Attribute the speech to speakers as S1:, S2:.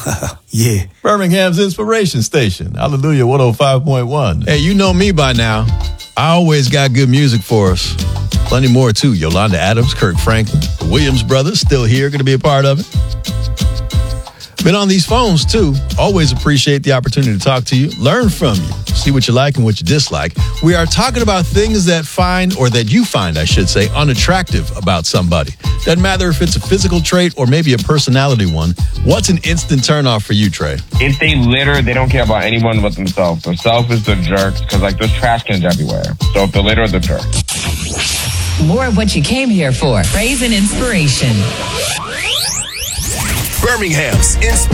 S1: Yeah.
S2: Birmingham's Inspiration Station. Hallelujah 105.1.
S3: Hey, you know me by now. I always got good music for us. Plenty more, too. Yolanda Adams, Kirk Franklin, the Williams brothers, still here, going to be a part of it. Been on these phones, too. Always appreciate the opportunity to talk to you, learn from you, see what you like and what you dislike. We are talking about things that you find, I should say, unattractive about somebody. Doesn't matter if it's a physical trait or maybe a personality one. What's an instant turnoff for you, Trey?
S4: If they litter, they don't care about anyone but themselves. They're selfish, they're jerks, because there's trash cans everywhere. So if they litter, they're jerks.
S5: More of what you came here for. Praise and inspiration.
S6: Birmingham's